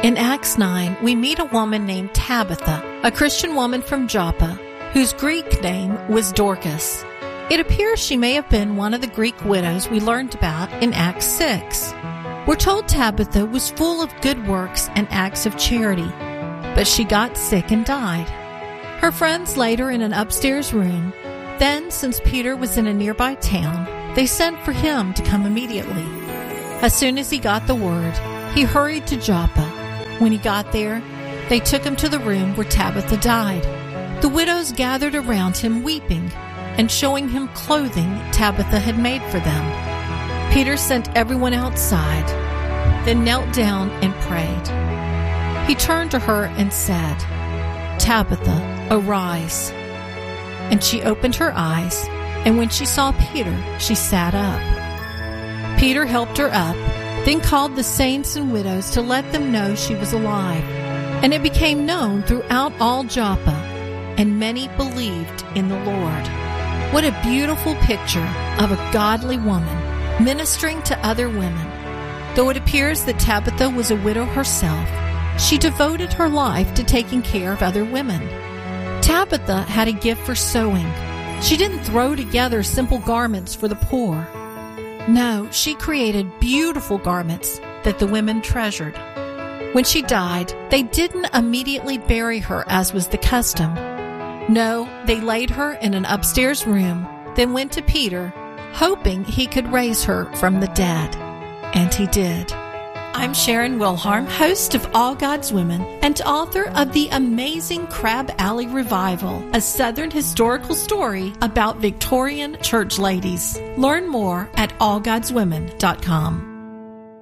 In Acts 9, we meet a woman named Tabitha, a Christian woman from Joppa, whose Greek name was Dorcas. It appears she may have been one of the Greek widows we learned about in Acts 6. We're told Tabitha was full of good works and acts of charity, but she got sick and died. Her friends laid her in an upstairs room. Then, since Peter was in a nearby town, they sent for him to come immediately. As soon as he got the word, he hurried to Joppa. When he got there, they took him to the room where Tabitha died. The widows gathered around him weeping and showing him clothing Tabitha had made for them. Peter sent everyone outside, then knelt down and prayed. He turned to her and said, "Tabitha, arise." And she opened her eyes, and when she saw Peter, she sat up. Peter helped her up, then called the saints and widows to let them know she was alive. And it became known throughout all Joppa, and many believed in the Lord. What a beautiful picture of a godly woman ministering to other women. Though it appears that Tabitha was a widow herself, she devoted her life to taking care of other women. Tabitha had a gift for sewing. She didn't throw together simple garments for the poor. No, she created beautiful garments that the women treasured. When she died, they didn't immediately bury her as was the custom. No, they laid her in an upstairs room, then went to Peter, hoping he could raise her from the dead. And he did. I'm Sharon Wilharm, host of All God's Women and author of The Amazing Crab Alley Revival, a Southern historical story about Victorian church ladies. Learn more at allgodswomen.com.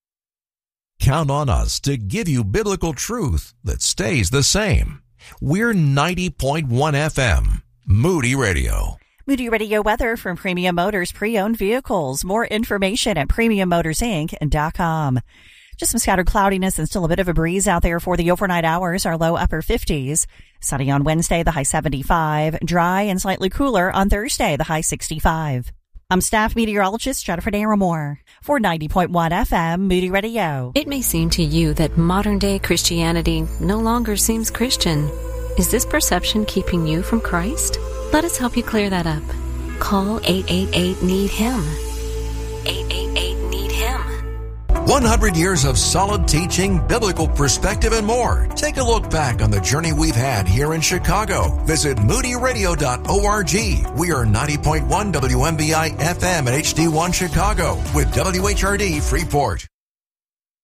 Count on us to give you biblical truth that stays the same. We're 90.1 FM, Moody Radio. Moody Radio weather from Premium Motors Pre-Owned Vehicles. More information at PremiumMotorsInc.com. Just some scattered cloudiness and still a bit of a breeze out there for the overnight hours. Our low upper 50s. Sunny on Wednesday, the high 75. Dry and slightly cooler on Thursday, the high 65. I'm staff meteorologist Jennifer Naramore for 90.1 FM Moody Radio. It may seem to you that modern-day Christianity no longer seems Christian. Is this perception keeping you from Christ? Let us help you clear that up. Call 888-NEED-HIM. 888-NEED-HIM. 100 years of solid teaching, biblical perspective, and more. Take a look back on the journey we've had here in Chicago. Visit moodyradio.org. We are 90.1 WMBI FM at HD1 Chicago with WHRD Freeport.